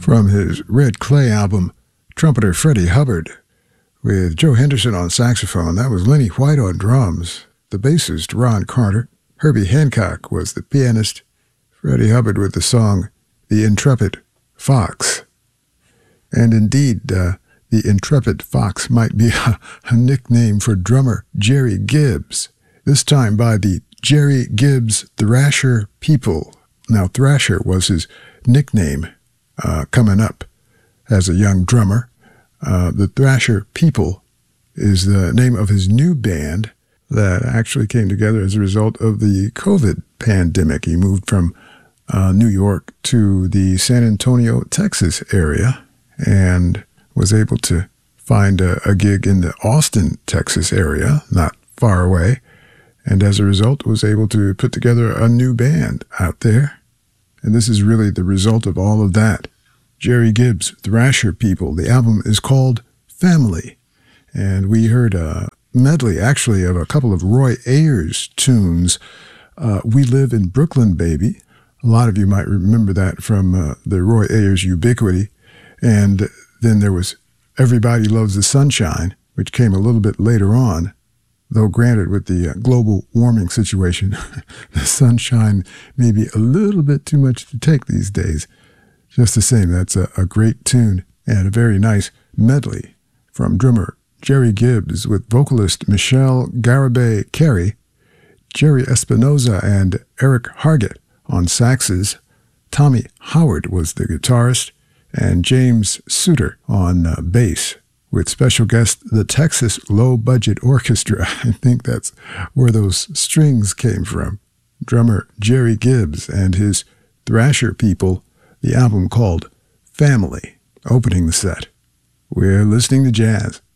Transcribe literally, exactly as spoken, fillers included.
From his Red Clay album, trumpeter Freddie Hubbard, with Joe Henderson on saxophone. That was Lenny White on drums, the bassist Ron Carter. Herbie Hancock was the pianist. Freddie Hubbard with the song The Intrepid Fox. And indeed, uh, the Intrepid Fox might be a, a nickname for drummer Jerry Gibbs, this time by the Jerry Gibbs Thrasher People. Now, Thrasher was his nickname uh, coming up as a young drummer. Uh, the Thrasher People is the name of his new band that actually came together as a result of the COVID pandemic. He moved from uh, New York to the San Antonio, Texas area and was able to find a, a gig in the Austin, Texas area, not far away, and as a result was able to put together a new band out there. And this is really the result of all of that. Jerry Gibbs, Thrasher People. The album is called Family. And we heard a medley, actually, of a couple of Roy Ayers tunes. Uh, We Live in Brooklyn, Baby. A lot of you might remember that from uh, the Roy Ayers Ubiquity. And then there was Everybody Loves the Sunshine, which came a little bit later on. Though granted, with the uh, global warming situation, the sunshine may be a little bit too much to take these days. Just the same, that's a, a great tune and a very nice medley from drummer Jerry Gibbs with vocalist Michelle Garibay Carey, Jerry Espinoza and Eric Hargett on saxes. Tommy Howard was the guitarist, and James Suter on uh, bass, with special guest the Texas Low Budget Orchestra. I think that's where those strings came from. Drummer Jerry Gibbs and his Thrasher People, the album called Family, opening the set. We're listening to jazz.